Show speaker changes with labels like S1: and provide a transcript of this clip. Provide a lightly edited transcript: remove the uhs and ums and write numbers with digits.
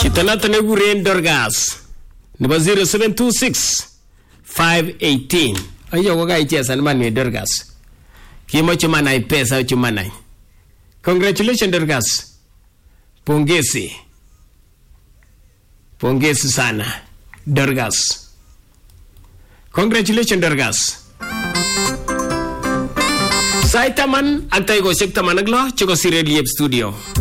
S1: Chitanata neguren Dorgas nebo 0726 518. Ayo waga ichesan man Dorgas. Kimoche manai pesa chumanai. Congratulations Dorgas. Pongezi. Pongezi sana Dorgas. Congratulations Dorgas. Saitaman ak tayo ko siyek taman naglo choko si Relief Studio.